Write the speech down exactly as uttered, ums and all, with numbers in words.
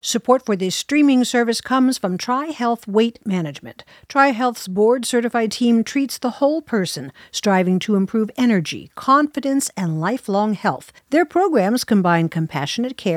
Support for this streaming service comes from TriHealth Weight Management. TriHealth's board-certified team treats the whole person, striving to improve energy, confidence, and lifelong health. Their programs combine compassionate care